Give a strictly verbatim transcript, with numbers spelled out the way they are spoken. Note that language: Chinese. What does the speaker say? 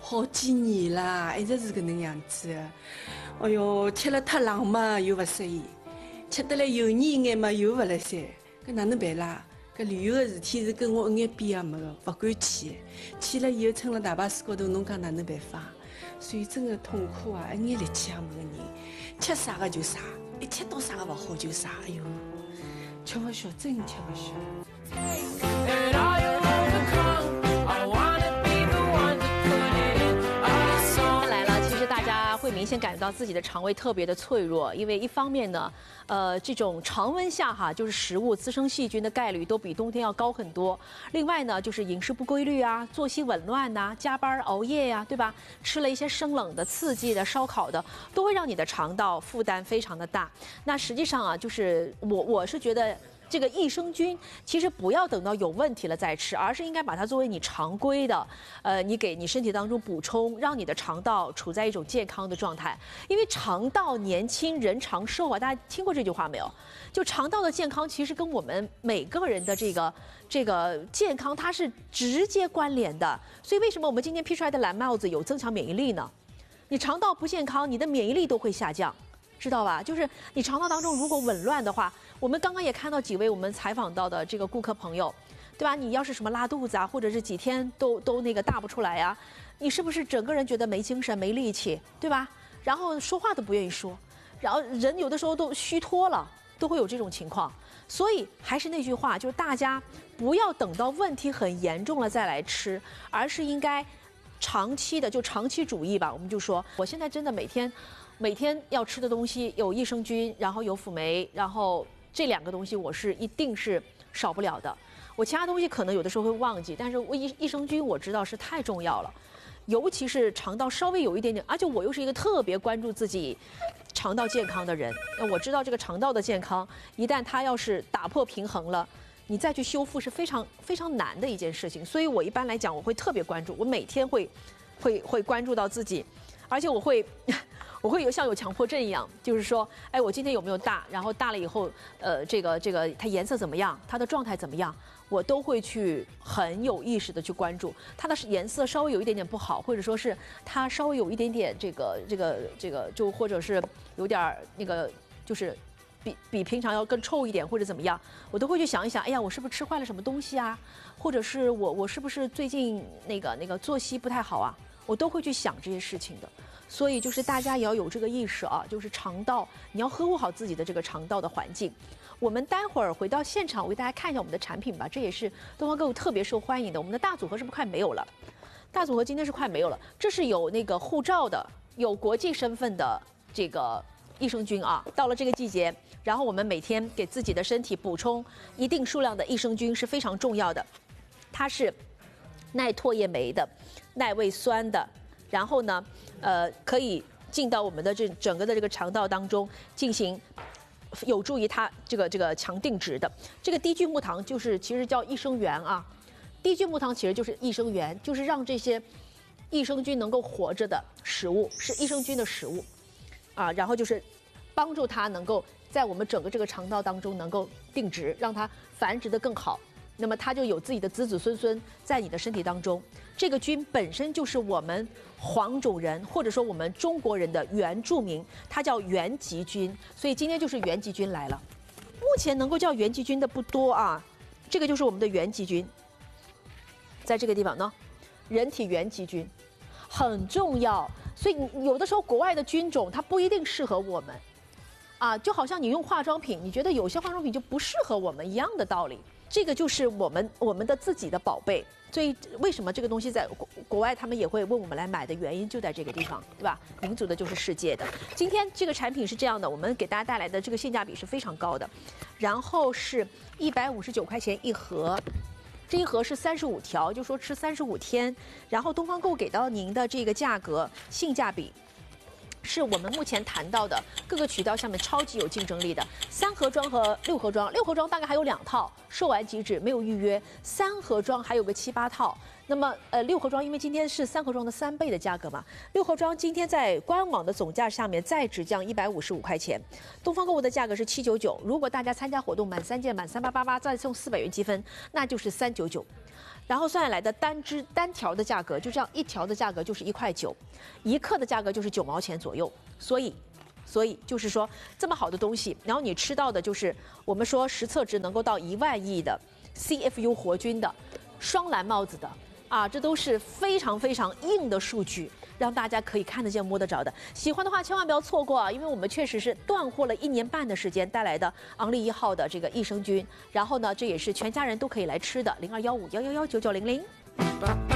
好几年啦，一直是搿能样子的。哎哟，吃了太冷嘛又勿适宜，吃得来油腻一眼嘛又勿来三，搿哪能办啦？搿旅游个事体是跟我一眼边也没个，勿敢去。去了以后撑了大巴士高头，侬讲哪能办法？所以真个痛苦啊，一眼力气也没个人，吃啥个就啥，一吃到啥个勿好就啥，哎哟，吃勿消，真吃勿消。 会明显感觉到自己的肠胃特别的脆弱，因为一方面呢，呃，这种常温下哈，就是食物滋生细菌的概率都比冬天要高很多。另外呢，就是饮食不规律啊，作息紊乱呐、啊，加班熬夜呀、啊，对吧？吃了一些生冷的、刺激的、烧烤的，都会让你的肠道负担非常的大。那实际上啊，就是我我是觉得。这个益生菌其实不要等到有问题了再吃，而是应该把它作为你常规的，呃，你给你身体当中补充，让你的肠道处在一种健康的状态。因为肠道年轻人长寿啊，大家听过这句话没有？就肠道的健康其实跟我们每个人的这个这个健康它是直接关联的。所以为什么我们今天披出来的蓝帽子有增强免疫力呢？你肠道不健康，你的免疫力都会下降。知道吧？就是你肠道当中如果紊乱的话，我们刚刚也看到几位我们采访到的这个顾客朋友，对吧？你要是什么拉肚子啊，或者是几天都都那个大不出来呀，你是不是整个人觉得没精神、没力气，对吧？然后说话都不愿意说，然后人有的时候都虚脱了，都会有这种情况。所以还是那句话，就是大家不要等到问题很严重了再来吃，而是应该长期的，就长期主义吧。我们就说，我现在真的每天。每天要吃的东西有益生菌，然后有辅酶，然后这两个东西我是一定是少不了的。我其他东西可能有的时候会忘记，但是我益益生菌我知道是太重要了，尤其是肠道稍微有一点点，而且我又是一个特别关注自己肠道健康的人。我知道这个肠道的健康，一旦它要是打破平衡了，你再去修复是非常非常难的一件事情。所以我一般来讲，我会特别关注，我每天会会会关注到自己，而且我会。我会有像有强迫症一样，就是说，哎，我今天有没有大？然后大了以后，呃，这个这个它颜色怎么样？它的状态怎么样？我都会去很有意识的去关注。它的颜色稍微有一点点不好，或者说是它稍微有一点点这个这个这个，就或者是有点那个，就是比比平常要更臭一点，或者怎么样，我都会去想一想，哎呀，我是不是吃坏了什么东西啊？或者是我我是不是最近那个那个作息不太好啊？我都会去想这些事情的。所以就是大家也要有这个意识啊，就是肠道，你要呵护好自己的这个肠道的环境。我们待会儿回到现场，我给大家看一下我们的产品吧，这也是东方购物特别受欢迎的。我们的大组合是不是快没有了？大组合今天是快没有了，这是有那个护照的、有国际身份的这个益生菌啊。到了这个季节，然后我们每天给自己的身体补充一定数量的益生菌是非常重要的。它是耐唾液酶的、耐胃酸的。然后呢，呃，可以进到我们的这整个的这个肠道当中进行，有助于它这个这个强定植的。这个低聚木糖就是其实叫益生元啊，低聚木糖其实就是益生元，就是让这些益生菌能够活着的食物，是益生菌的食物，啊，然后就是帮助它能够在我们整个这个肠道当中能够定植，让它繁殖的更好。那么它就有自己的子子孙孙在你的身体当中。这个菌本身就是我们黄种人或者说我们中国人的原住民，它叫原籍菌，所以今天就是原籍菌来了。目前能够叫原籍菌的不多啊，这个就是我们的原籍菌，在这个地方呢，人体原籍菌很重要。所以有的时候国外的菌种它不一定适合我们，啊，就好像你用化妆品，你觉得有些化妆品就不适合我们一样的道理。这个就是我们我们的自己的宝贝，所以为什么这个东西在国国外他们也会问我们来买的原因就在这个地方，对吧？民族的就是世界的。今天这个产品是这样的，我们给大家带来的这个性价比是非常高的，然后是一百五十九块钱一盒，这一盒是三十五条，就说吃三十五天，然后东方购给到您的这个价格性价比。是我们目前谈到的各个渠道上面超级有竞争力的，三盒装和六盒装，六盒装大概还有两套，售完即止，没有预约。三盒装还有个七八套，那么呃六盒装因为今天是三盒装的三倍的价格嘛，六盒装今天在官网的总价下面再只降一百五十五块钱，东方购物的价格是七九九，如果大家参加活动满三件满三八八八再送四百元积分，那就是三九九。 然后算下来的单支单条的价格，就这样一条的价格就是一块九，一克的价格就是九毛钱左右。所以，所以就是说这么好的东西，然后你吃到的就是我们说实测值能够到一万亿的 C F U 活菌的双蓝帽子的啊，这都是非常非常硬的数据，让大家可以看得见摸得着的。喜欢的话千万不要错过啊，因为我们确实是断货了一年半的时间带来的昂利一号的这个益生菌，然后呢，这也是全家人都可以来吃的。零二幺五幺幺幺九九零零。